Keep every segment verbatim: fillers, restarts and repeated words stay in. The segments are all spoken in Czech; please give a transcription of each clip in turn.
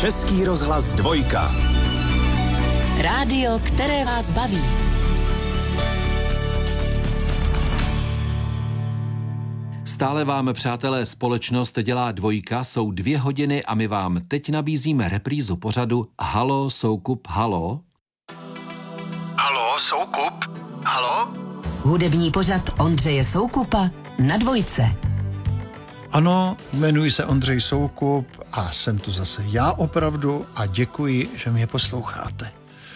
Český rozhlas dvojka. Rádio, které vás baví. Stále vám, přátelé, společnost dělá dvojka, jsou dvě hodiny a my vám teď nabízíme reprízu pořadu Halo, Soukup, halo. Halo, Soukup, halo? Hudební pořad Ondřeje Soukupa na dvojce. Ano, jmenuji se Ondřej Soukup a jsem tu zase já opravdu a děkuji, že mě posloucháte.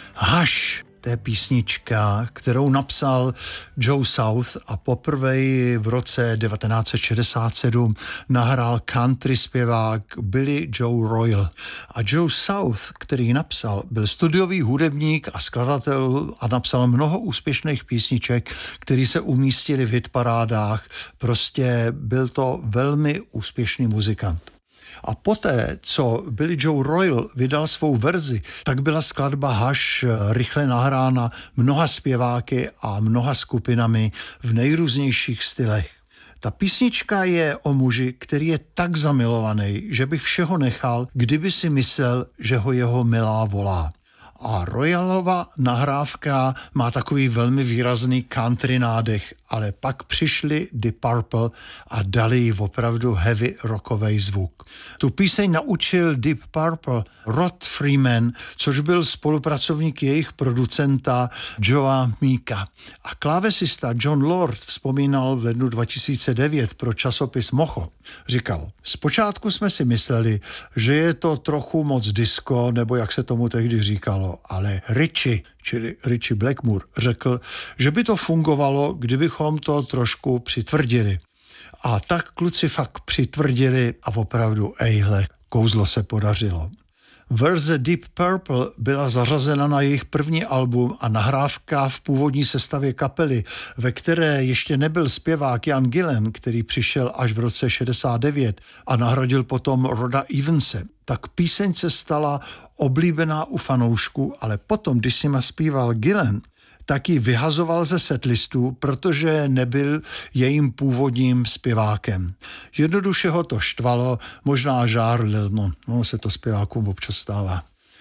Hush, to je písnička, kterou napsal Joe South a poprvé v roce devatenáct set šedesát sedm nahrál country zpěvák Billy Joe Royal. A Joe South, který ji napsal, byl studiový hudebník a skladatel a napsal mnoho úspěšných písniček, které se umístily v hitparádách. Prostě byl to velmi úspěšný muzikant. A poté, co Billy Joe Royal vydal svou verzi, tak byla skladba Hush rychle nahrána mnoha zpěváky a mnoha skupinami v nejrůznějších stylech. Ta písnička je o muži, který je tak zamilovaný, že by všeho nechal, kdyby si myslel, že ho jeho milá volá. A Royalova nahrávka má takový velmi výrazný country nádech, ale pak přišli Deep Purple a dali jí opravdu heavy rockový zvuk. Tu píseň naučil Deep Purple Rod Freeman, což byl spolupracovník jejich producenta Joea Meeka. A klávesista John Lord vzpomínal v lednu dva tisíce devět pro časopis Mocho. Říkal, zpočátku jsme si mysleli, že je to trochu moc disco, nebo jak se tomu tehdy říkalo, ale Richie, čili Richie Blackmore, řekl, že by to fungovalo, kdybychom to trošku přitvrdili. A tak kluci fakt přitvrdili a opravdu, ejhle, kouzlo se podařilo. Verze Deep Purple byla zařazena na jejich první album a nahrávka v původní sestavě kapely, ve které ještě nebyl zpěvák Ian Gillan, který přišel až v roce šedesát devět a nahradil potom Roda Evanse. Tak píseň se stala oblíbená u fanoušků, ale potom, když si ma zpíval Gillan, tak ji vyhazoval ze setlistů, protože nebyl jejím původním zpěvákem. Jednoduše ho to štvalo, možná žárlil, no, no se to zpěvákům občas stává.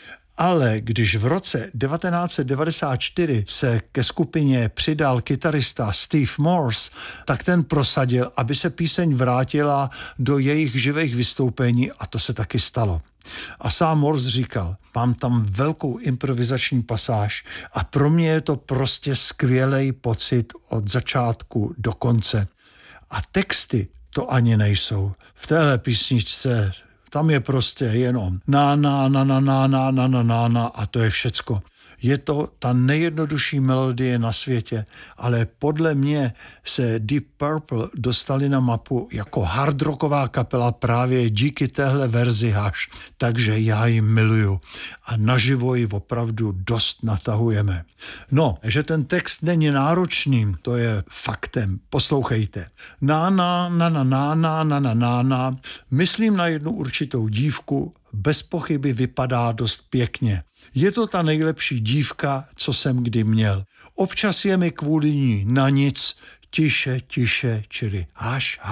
Ale když v roce devatenáct set devadesát čtyři se ke skupině přidal kytarista Steve Morse, tak ten prosadil, aby se píseň vrátila do jejich živých vystoupení a to se taky stalo. A sám Morse říkal, mám tam velkou improvizační pasáž a pro mě je to prostě skvělej pocit od začátku do konce. A texty to ani nejsou. V téhle písničce tam je prostě jenom na na na na na na na na na na a to je všecko. Je to ta nejjednodušší melodie na světě, ale podle mě se Deep Purple dostali na mapu jako hardrocková kapela právě díky téhle verzi Hush. Takže já ji miluju a naživo ji opravdu dost natahujeme. No, že ten text není náročný, to je faktem. Poslouchejte. Na na na na na na na na na na. Myslím na jednu určitou dívku, bez pochyby vypadá dost pěkně. Je to ta nejlepší dívka, co jsem kdy měl. Občas je mi kvůli ní na nic, tiše, tiše, čili haš, haš.